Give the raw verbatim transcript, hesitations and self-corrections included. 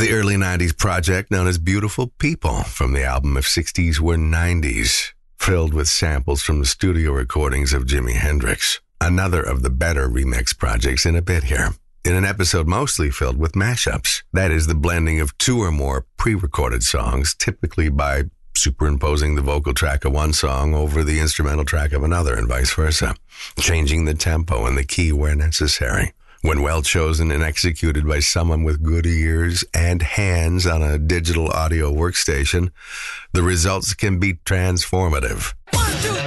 the early nineties project known as Beautiful People from the album If sixties Were nineties, filled with samples from the studio recordings of Jimi Hendrix. Another of the better remix projects in a bit here, in an episode mostly filled with mashups. That is, the blending of two or more pre-recorded songs, typically by superimposing the vocal track of one song over the instrumental track of another and vice versa, changing the tempo and the key where necessary. When well chosen and executed by someone with good ears and hands on a digital audio workstation, the results can be transformative. One, two,